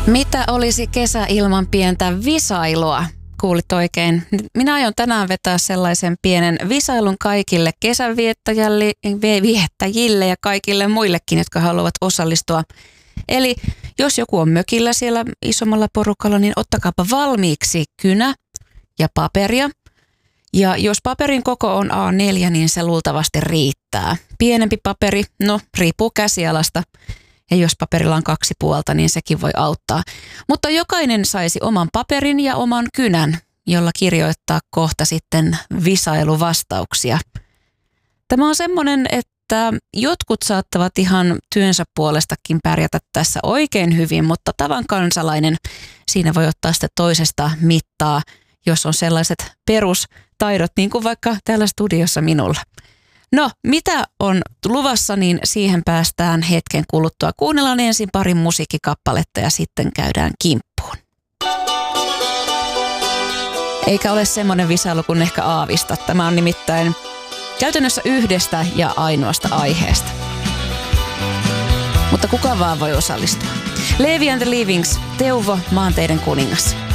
Mitä olisi kesä ilman pientä visailua? Kuulit oikein. Minä aion tänään vetää sellaisen pienen visailun kaikille kesänviettäjille ja kaikille muillekin, jotka haluavat osallistua. Eli jos joku on mökillä siellä isommalla porukalla, niin ottakaapa valmiiksi kynä ja paperia. Ja jos paperin koko on A4, niin se luultavasti riittää. Pienempi paperi, no riippuu käsialasta. Ja jos paperilla on 2 puolta, niin sekin voi auttaa. Mutta jokainen saisi oman paperin ja oman kynän, jolla kirjoittaa kohta sitten visailuvastauksia. Tämä on semmoinen, että jotkut saattavat ihan työnsä puolestakin pärjätä tässä oikein hyvin, mutta tavan kansalainen siinä voi ottaa sitten toisesta mittaa, jos on sellaiset perustaidot, niin kuin vaikka täällä studiossa minulla. No, mitä on luvassa, niin siihen päästään hetken kuluttua. Kuunnellaan ensin pari musiikkikappaletta ja sitten käydään kimppuun. Eikä ole semmoinen visailu kuin ehkä aavista. Tämä on nimittäin käytännössä yhdestä ja ainoasta aiheesta. Mutta kuka vaan voi osallistua. Levi and the Leavings, Teuvo, Maanteiden kuningas.